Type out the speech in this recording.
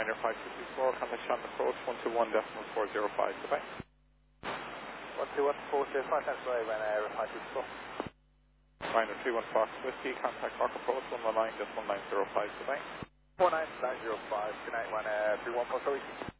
Ryanair 5224, contact Shannon approach 121.405, goodbye. 121.405, that's right, Ryanair 524. Ryanair 31 Fox Whiskey, contact Cork approach 119.1905, goodbye. 19905, good night, Ryanair 31 Fox Whiskey.